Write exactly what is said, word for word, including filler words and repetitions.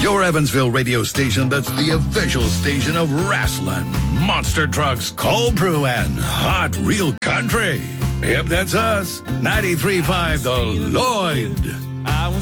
Your Evansville radio station that's the official station of wrestling, monster trucks, cold brew, and hot real country. Yep, that's us. ninety-three point five The Lloyd.